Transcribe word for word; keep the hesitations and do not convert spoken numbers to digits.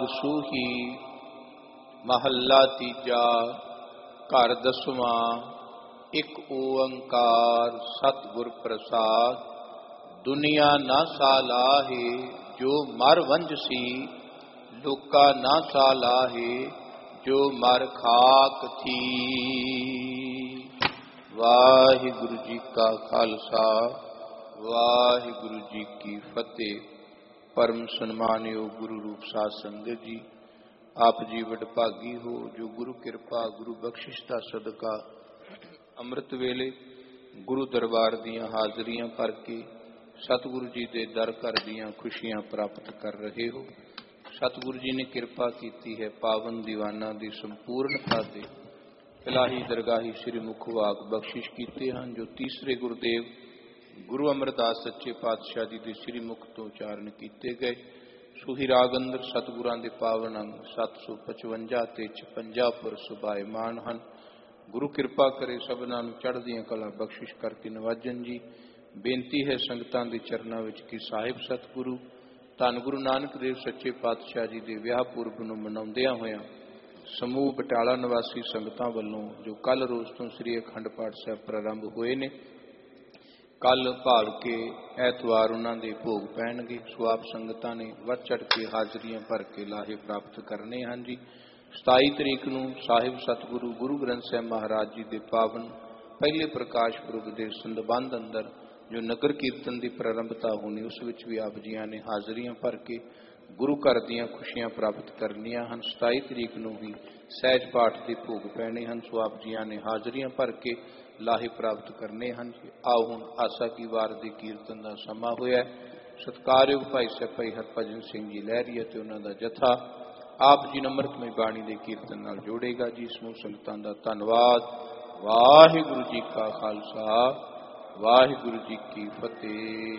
सूही महला तीजा घर दसवां। एक ओंकार सतगुर प्रसाद। दुनिया ना सालाहे जो मर वंजसी, लोका ना सालाहे जो मर खाक थी। वाहिगुरु जी का खालसा वाहिगुरु जी की फतेह। परम सन्मानयोग गुरु रूप साध संगत जी, आप जी वडभागी हो जो गुरु कृपा गुरु बख्शिश का सदका अमृत वेले गुरु दरबार दियां हाजरियां भर के सतगुरु जी के दर घर दियां खुशियां प्राप्त कर रहे हो। सतगुरु जी ने कृपा की है पावन दीवाना की संपूर्णता से इलाही दरगाही श्री मुखवाक बख्शिश किए हैं जो तीसरे गुरुदेव गुरु अमरदास सच्चे पातशाह जी के श्री मुख तो उचारण किए गए। सूही राग अंदर सतगुरां दे पावन अंग सत्त सौ पचवंजा ते छपंजा पर सुभाएमान हैं। गुरु कृपा करे सबना नूं चढ़दियां कला बख्शिश करके नवाजन जी। बेनती है संगतां दे चरनां विच कि साहिब सतगुरु धन गुरु नानक देव सच्चे पातशाह जी के विआह पुरब नूं मनाउंदियां होइयां समूह बटाला निवासी संगतां वल्लों जो कल रोज तो श्री अखंड पाठ साहिब प्रारंभ होए ने, कल भाव के ऐतवार उन्होंने भोग पैणगे। सो आप संगतां ने वध चढ़ के हाजरियां भर के लाहे प्राप्त करने हैं जी। सताई तरीक नूं साहिब सतगुरु गुरु ग्रंथ साहिब महाराज जी के पावन पहले प्रकाश पुरब के संबंध अंदर जो नगर कीर्तन की प्रारंभता होनी उस विच भी आप जियां ने हाजरियां भर के गुरु घर दियां खुशियां प्राप्त करनियां हैं। सताई तरीक नूं ही सहज पाठ के भोग पैने हैं। सो आप जियां ने हाजरियां भर के लाहे प्राप्त करने हैं। आओ हुण आसा की वार के कीर्तन का समा होया। सत्कारयोग भाई साहब भाई हरभजन सिंह जी लहरी ते उन्हां दा जथा आप जी अमृतमय बाणी के कीर्तन नाल जोड़ेगा जी। समूह संगतां दा धन्नवाद। वाहिगुरु जी का खालसा वाहिगुरु जी की फतेह।